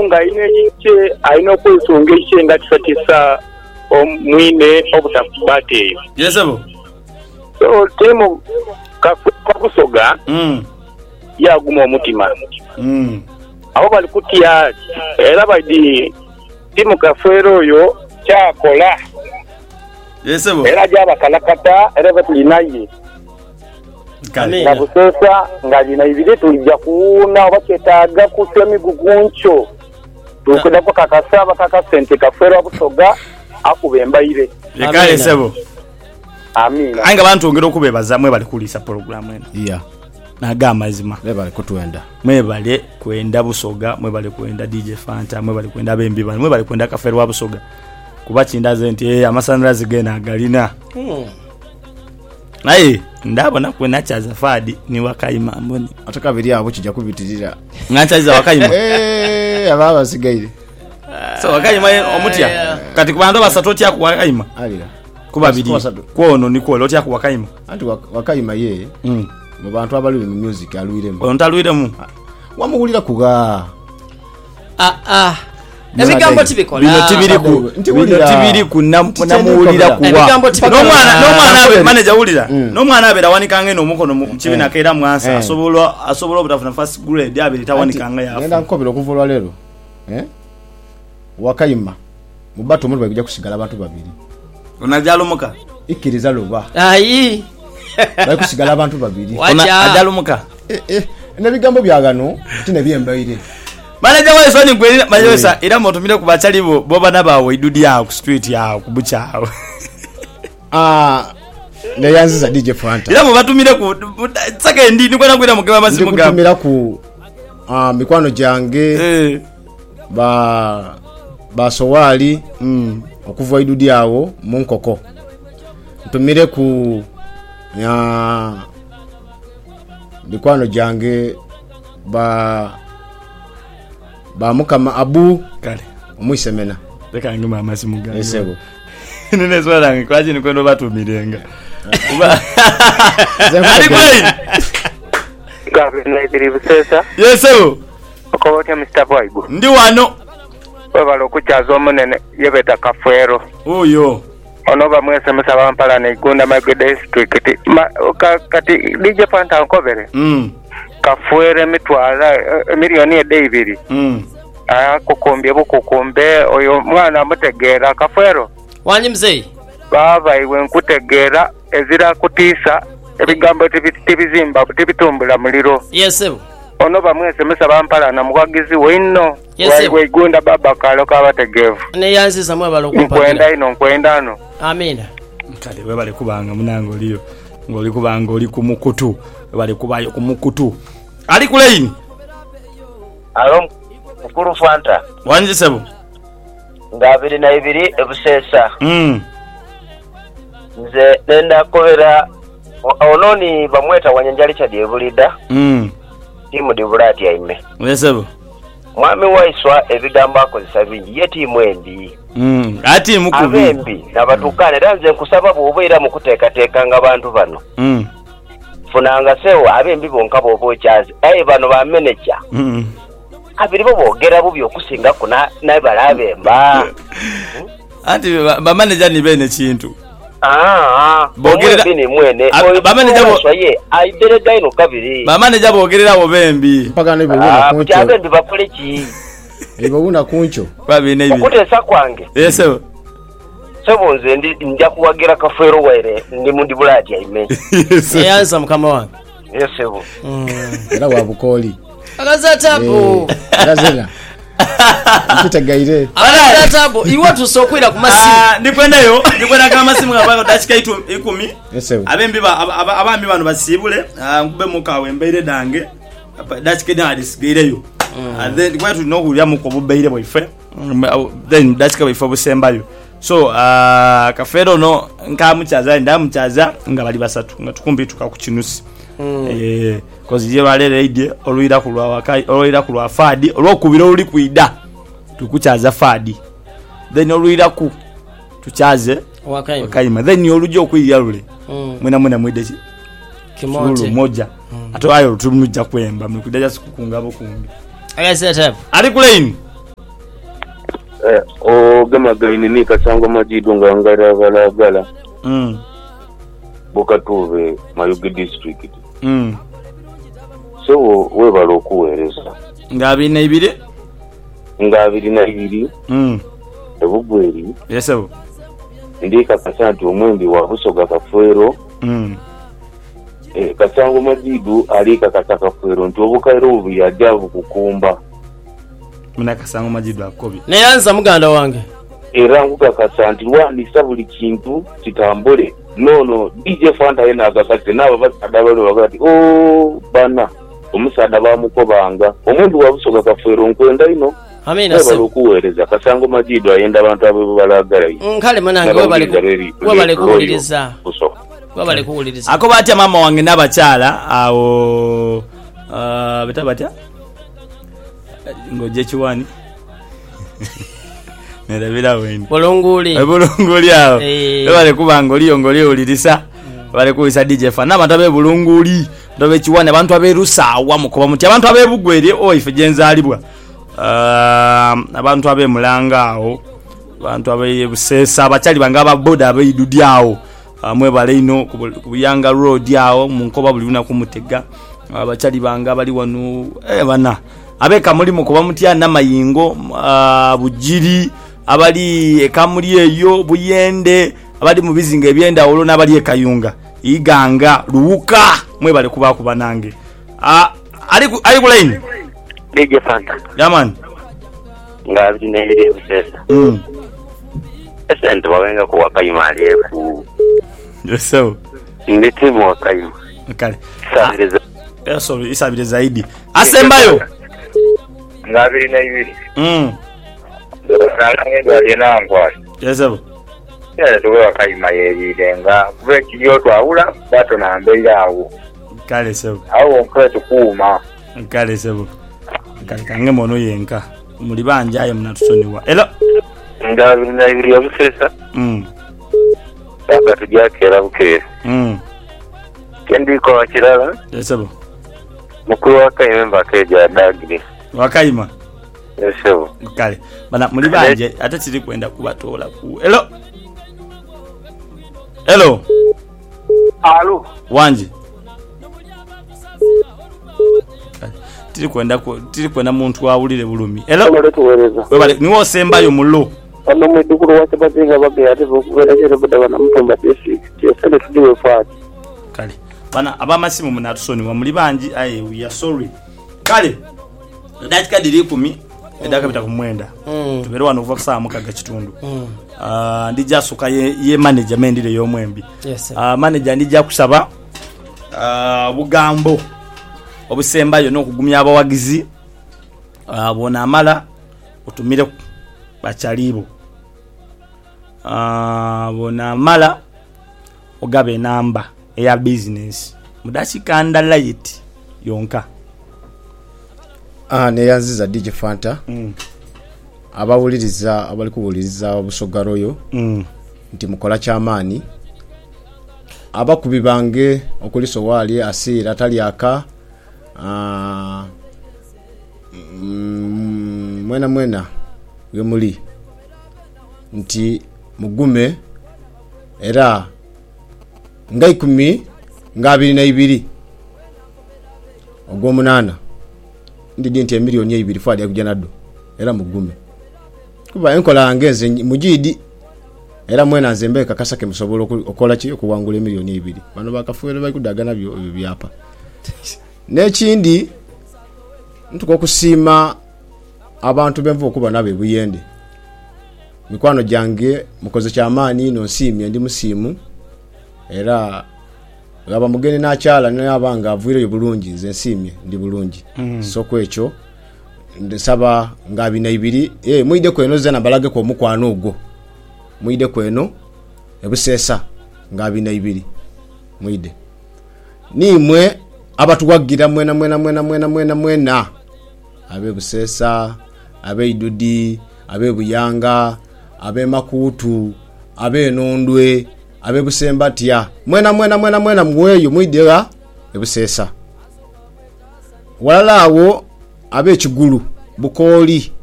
nga ayina okwesunga ekice nga kisatisa omwine obutakubateeyo. Yesebo. So timu kakusoga yaguma omutima. Abo bali kutya era badi timu kafero oyo kyakola. Yesebo. Era jabakalakata era batulinaye. Na busesa nga lina ibiri tujja kuuna obakyetaaga kusya miguguncho. Tukeda kwa kakasaba kakasente kafero abusoga akubembaire. Yekale sebo. Amina. Anga bantu ongera okubebaza mwe bali kulisa program eno. Yeah. Nagamba mazima. Bali kutwenda. Mwe bali kwenda busoga, mwe bali kwenda DJ Fanta, mwe bali kwenda bembi bano, mwe bali kwenda kafero wa busoga. Kuba kindaze nti amasandrazi gena agalina. Naye ndabona kwena chaza fadi ni wakayima mboni. Atakabiri abo kijja kubitirira. Ngachaza wakayima. Ababa sigaire. So wakayima omutya. Kati kubantu basatoti ya wakayima. Alira. Kuba bidi. Kwono niko loti ya wakayima. Anti wakayima ye. Mu bantu abali mu music alwiremu. Ontalwiremu. Wamuhulira kuga. Ebigambo tibikola. Tibiri ku namuhulira kuwa. N'omwana abe manager ulira. N'omwana abe rawanikanga eno mukono mu kibina kaira mwansa asobola obutafuna first grade abe tawanikanga yafu. Ngenda nkobera okuvulwa lero. Wakayima. Mubato muri bagija kusigala abantu babiri. Onajalomuka. Ikiriza loba. Ayi. Bali kusigala abantu babiri. Onajalomuka. Nebigambo byagano tine byembaire. Manager wa Sony kweli mayosa era motumire kubachali bo bana bawe idudi ya ku street ya kubuchawo. Ne yanziza DJ Fanta. Era mubatumire ku saka ndi kwenda kwenda mugema masimu gabo. Kutumira ku mikwano jange ba sowali okuva idudi yawo munkoko. Ntumire ku mikwano jange ba mukama abu kale omwisemena leka ngima amasimu gabo. Esebo. Nene swala ngikwaje ni kwendo batumirenga. Ali kweli. Gavana ibiri busesa. Yesebo. Okobotya Mr. Boygo. Ndi wano. Webalo okuchaza omunene yebeta kafero. Oyo. Ono bamwese musabampala ne Igunda Magede district. Kati DJ Fanta nkobere. Kafuere mitwala milioni edibiri. Kukombye bukukombe oyo mwana mutegera kafero. Wanyi mzee. Baba iwe nkutegera ezira kutisa ebigambo tibizimba tibitumbula muliro. Yesebo. Ono bamwese musabampala na mwagizi wino. Wa Igunda baba kalo kabategevu. Ne yanziza mwe balokupa. Nkwenda no. Amina. Kale we bali kubanga munango liyo. Ngoli kubanga oli kumukutu. Bali kubayo kumukutu. Ali kuleini. Alo mukuru Fanta. Wanji sebo. Ngabiri na ibiri ebusesa. Nze nenda kobera ononi bamweta wanyanjali cha diebulida. Timu dibulati yaime. Sebo. Mwami waiswa ebigambo akozesa bingi ye timu embi. Ati mukubi. Abembi nabatukane danze kusaba bwobeera mu kuteekateeka nga bantu bano. Funanga sewa abembi bonka bobo chazi. Bano ba manager. Abiri boogera bubi okusinga kuna nabalabemba. Ati ba manager ni bene kintu. Bogerera bini mwene ba manager bo ye aidere gaino kabiri. Ba manager bogerera bo bembi. Paka ne bobuna kuncho. Abembi bakole ki? Bobuna kuncho. Babine ibi. Okutesa kwange. Yeso. Sebonze nja kuwagira kafero waire ndi mundi bulati yaime. Yanza mukama wange. Yesebo. Era wabukoli. Akaza tabu. Yazela. Kitagaire. Akaza tabu. Iwa tusokwira ku masimu. Ndikwendayo, ndikwenda kama masimu ngabanga dachika 10. Yesebo. Abembi bano basibule, nkube mukawe mbeire dange. Dachika dadisigeireyo. Then kwatu no hulya muko bubeire boife. Then dachika boife busembayo. So kafero no nkamuchaza ndamuchaza ngabali basatu ngatukumbi tukakuchinusi. Cause je balere ide oluira kulwa wakai oluira kulwa fadi olwokubira oli kuida tukuchaza fadi then oluira ku tuchaze wakaima then olujo okuyalule mwena mwide kimoja moja ato ayo tumujja kwemba mkudaja sikukunga abo kumbi agaze tap ali kuleini ogema gaini Kasango Majidu nga ngala bokatuve Mayuge district so webala okuweereza nga 22 ebugweri yeso ndika kasanti omwembi wa Busoga Kafwero Kasango Majidu alika Kafwero nti obukairo obu yajavu kukumba muna Kasango Majidu akobi neyanza muganda wange era ngukakasa nti lwandisa buli kintu kitambule no DJ Fanta yena agakase nabo basadde balo bagati bana omusaada bamukobanga omuntu wa Busoga Kafwero nkwenda ino amina se okuweereza Kasango Majidu ayenda abantu abo balagala nkale manange wabale kuwuliriza wabale kuwuliriza ako batya mama wange n'abakyala awo betabata ngoje chiwani nerabira weni bolonguli awo bale kubanga oli olirisa bale kuisa DJ Fana abantu abe bulunguli ndobe chiwani abantu abe rusawa mukoba muti abantu abe bugwere ife genzalibwa abantu abe mulanga awo abantu abe Busesa abakyali banga ababoda abe idudi awo amwe bale ino kubuyanga road awo munkoba buli una kumutega abakyali banga bali wanu bana abeka muri mukoba mutya namayingo bujiri abali ekamuri eyo buyende abali mu bizinga ebyenda olo nabali ekayunga iganga luuka mwe bale kuba nange ali ku line DJ Fanta yaman ngazi nebire Busesa esente bawenga ku Wakayima aliyeku yeso nditi mu Wakayima kale sabiriza sorry isabire zaidi asembayo ngabiri na ibiri Nalangendo alina ngwali. Yeso. Yale tuwe Wakayima yeridenga kuve kiyo twawula bato na mbeya awo. Kale sebo. Awo nkwe tukuma. Kale sebo. Kale kange mono yenka. Muri banjaye mnatusoniwa. Elo. Ngabiri na ibiri ya Busesa. Saka tujakera bukere. Kendi ko akirala. Yeso. Mukuru Wakayima mbakeja dagiri. Wakayima. Yeso. Kale. Bana muri banje ate tiri kwenda kubatola ku. Elo. Hello. Alo. Wanji. Tiri kwenda muntu awulire bulumi. Hello. Webale niwo sembayo mulo. Ano mwedukuru wache bazinga babe ate bokubera chere budabana mutomba basic. Yesale tudiwe fati. Kale. Bana abamasimu munatusoni wa muri banji we are sorry. Kale. Dakika diri 10 edaka bita kumwenda. Tubere wano kuva kusaa mukaga kitundu. Ndija suka ye management ile yomwembi. Yes. Manager ndija kusaba bugambo obusembayo n'okugumya abawagizi bona amala otumire bachalibo bona amala ogabe namba eya business mudachi kanda light yonka ne yanziza DJ Fanta abawuliriza abali kuwuliriza Busogaroyo nti mukola kyamaani abakubi bange okuliso wali asira talyaka mwena yomuli nti mugume era nga 10 nga 22 ogwomunana ndidi nti emiliyoni 2 fadi akujanado era mugume kuba enkola angeze mujidi era mwena nzembe kakasake musobolo okola ki okuwangula emiliyoni 2 bano bakafuera bakudagana byo byapa nekindi ntuko kusima abantu benvu okuba nabe buyende mikwano jange mukoze kyamaani no nsimye ndi musimu era gaba mugeni na kyala n'abanga avuire bulungi nze nsimye ndi bulungi soko ekyo ndesaba nga 22 muide kweno zena balage ko mukwano ogwo muide kweno ebusesa nga 22 muide nimwe abatuwagira mwena abe busesa abe idudi abe buyanga abe makutu abe nondwe abe busembatia mwena mweyo muidera ebusesa walalawo abe kigulu bukoli